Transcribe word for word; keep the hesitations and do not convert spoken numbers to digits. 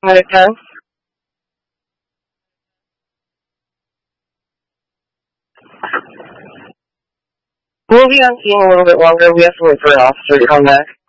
Okay. We'll be on scene a little bit longer. We have to wait for an officer to come back.